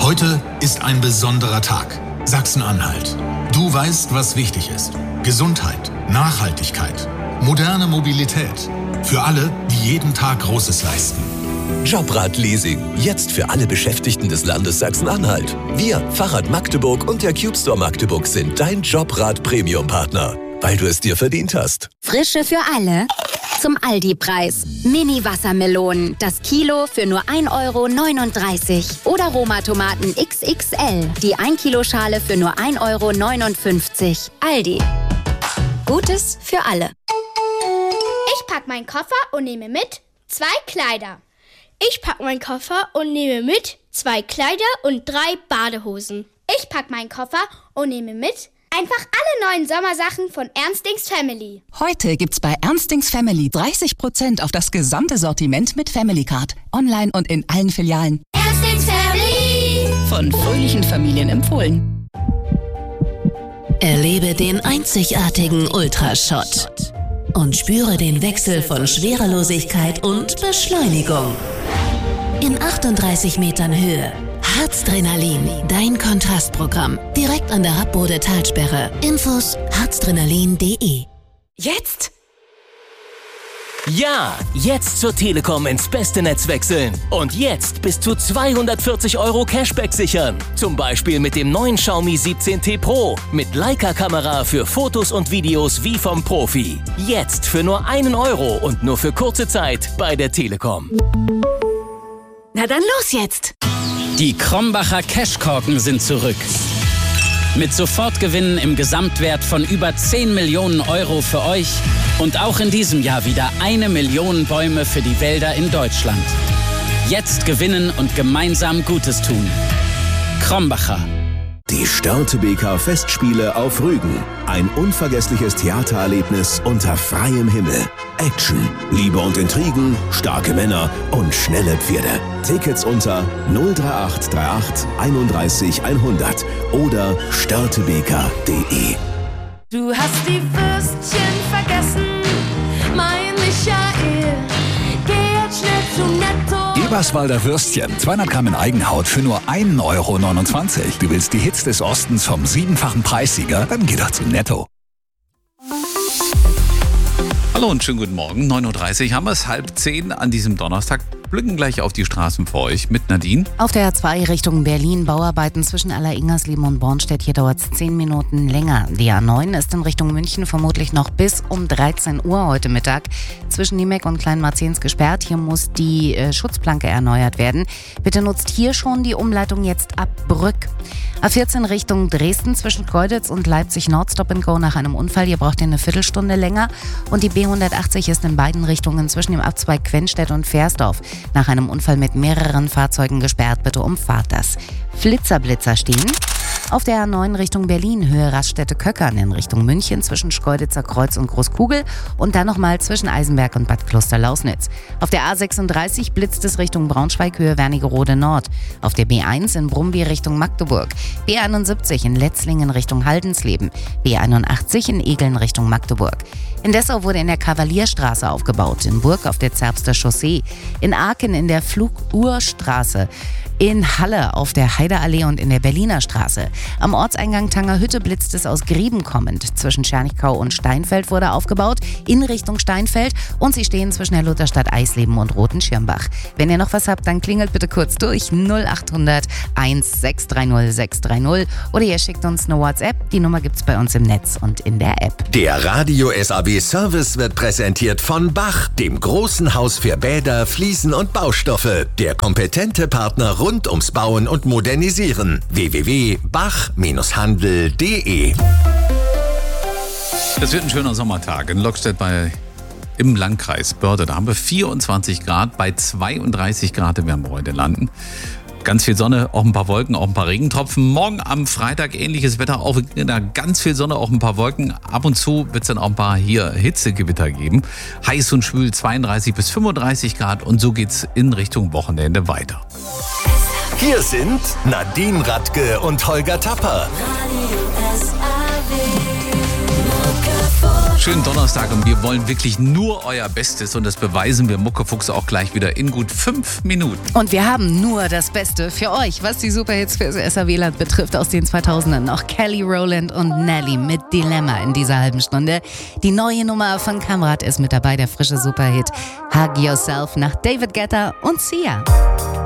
Heute ist ein besonderer Tag. Sachsen-Anhalt. Du weißt, was wichtig ist. Gesundheit, Nachhaltigkeit, moderne Mobilität. Für alle, die jeden Tag Großes leisten. Jobrad-Leasing. Jetzt für alle Beschäftigten des Landes Sachsen-Anhalt. Wir, Fahrrad Magdeburg und der Cube Store Magdeburg sind dein Jobrad-Premium-Partner, weil du es dir verdient hast. Frische für alle zum Aldi-Preis. Mini-Wassermelonen, das Kilo für nur 1,39 € Oder Roma-Tomaten XXL, die 1-Kilo-Schale für nur 1,59 €. Aldi. Gutes für alle. Ich pack meinen Koffer und nehme mit 2 Kleider. Ich pack meinen Koffer und nehme mit 2 Kleider und 3 Badehosen. Ich pack meinen Koffer und nehme mit einfach alle neuen Sommersachen von Ernstings Family. Heute gibt's bei Ernstings Family 30% auf das gesamte Sortiment mit Family Card. Online und in allen Filialen. Ernstings Family. Von fröhlichen Familien empfohlen. Erlebe den einzigartigen Ultrashot und spüre den Wechsel von Schwerelosigkeit und Beschleunigung. In 38 Metern Höhe. Harzdrenalin, dein Kontrastprogramm. Direkt an der Happbode Talsperre. Infos harzdrenalin.de. Jetzt? Ja, jetzt zur Telekom ins beste Netz wechseln. Und jetzt bis zu 240 € Cashback sichern. Zum Beispiel mit dem neuen Xiaomi 17T Pro. Mit Leica-Kamera für Fotos und Videos wie vom Profi. Jetzt für nur 1 € und nur für kurze Zeit bei der Telekom. Na dann los jetzt! Die Krombacher Cashkorken sind zurück. Mit Sofortgewinnen im Gesamtwert von über 10 Millionen € für euch und auch in diesem Jahr wieder 1 Million Bäume für die Wälder in Deutschland. Jetzt gewinnen und gemeinsam Gutes tun. Krombacher. Die Störtebeker Festspiele auf Rügen. Ein unvergessliches Theatererlebnis unter freiem Himmel. Action, Liebe und Intrigen, starke Männer und schnelle Pferde. Tickets unter 03838 31 100 oder störtebeker.de. Du hast die Würstchen vergessen, mein Michael. Geh jetzt schnell zu Netto. Eberswalder Würstchen, 200 Gramm in Eigenhaut für nur 1,29 €. Du willst die Hits des Ostens vom 7-fachen Preissieger? Dann geh doch zu Netto. Hallo und schönen guten Morgen. 9:30 Uhr haben wir es, 9:30 an diesem Donnerstag. Blicken gleich auf die Straßen für euch mit Nadine. Auf der A2 Richtung Berlin, Bauarbeiten zwischen Alleringers-Leben und Bornstedt. Hier dauert es 10 Minuten länger. Die A9 ist in Richtung München vermutlich noch bis um 13 Uhr heute Mittag zwischen Niemek und Kleinmarzens gesperrt. Hier muss die Schutzplanke erneuert werden. Bitte nutzt hier schon die Umleitung jetzt ab Brück. A14 Richtung Dresden zwischen Keuditz und Leipzig Nord Stop and Go nach einem Unfall. Hier braucht ihr eine Viertelstunde länger. Und die B180 ist in beiden Richtungen zwischen dem Abzweig Quenstedt und Versdorf nach einem Unfall mit mehreren Fahrzeugen gesperrt. Bitte umfahrt das. Flitzer stehen. Auf der A9 Richtung Berlin, Höhe Raststätte-Köckern in Richtung München zwischen Schkeuditzer Kreuz und Großkugel und dann nochmal zwischen Eisenberg und Bad Kloster-Lausnitz. Auf der A36 blitzt es Richtung Braunschweig, Höhe Wernigerode Nord. Auf der B1 in Brumby Richtung Magdeburg. B71 in Letzlingen Richtung Haldensleben. B81 in Egeln Richtung Magdeburg. In Dessau wurde in der Kavalierstraße aufgebaut. In Burg auf der Zerbster Chaussee. In Aachen in der Fluguhrstraße. In Halle auf der Heideallee und in der Berliner Straße. Am Ortseingang Tangerhütte blitzt es aus Grieben kommend. Zwischen Tschernichkau und Steinfeld wurde aufgebaut, in Richtung Steinfeld. Und sie stehen zwischen der Lutherstadt Eisleben und Rotenschirmbach. Wenn ihr noch was habt, dann klingelt bitte kurz durch 0800 1630 630 oder ihr schickt uns eine WhatsApp. Die Nummer gibt's bei uns im Netz und in der App. Der Radio SAW Service wird präsentiert von Bach, dem großen Haus für Bäder, Fliesen und Baustoffe. Der kompetente Partner rund ums Bauen und Modernisieren. www.bach-handel.de. Es wird ein schöner Sommertag in Lockstedt im Landkreis Börde. Da haben wir 24 Grad, bei 32 Grad werden wir heute landen. Ganz viel Sonne, auch ein paar Wolken, auch ein paar Regentropfen. Morgen am Freitag ähnliches Wetter, auch ganz viel Sonne, auch ein paar Wolken. Ab und zu wird es dann auch ein paar Hitzegewitter geben. Heiß und schwül, 32 bis 35 Grad und so geht's in Richtung Wochenende weiter. Hier sind Nadine Radke und Holger Tapper. Radio SAW. Schönen Donnerstag und wir wollen wirklich nur euer Bestes und das beweisen wir Muckefuchs auch gleich wieder in gut 5 Minuten. Und wir haben nur das Beste für euch, was die Superhits für das SAW-Land betrifft aus den 2000ern. Noch Kelly Rowland und Nelly mit Dilemma in dieser halben Stunde. Die neue Nummer von Kamrat ist mit dabei, der frische Superhit Hug Yourself nach David Guetta und Sia.